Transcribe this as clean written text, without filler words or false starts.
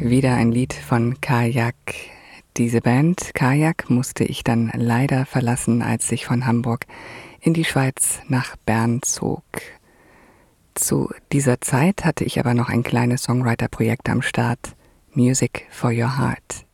Wieder ein Lied von Kajak. Diese Band Kajak musste ich dann leider verlassen, als ich von Hamburg in die Schweiz nach Bern zog. Zu dieser Zeit hatte ich aber noch ein kleines Songwriter-Projekt am Start, Music for Your Heart.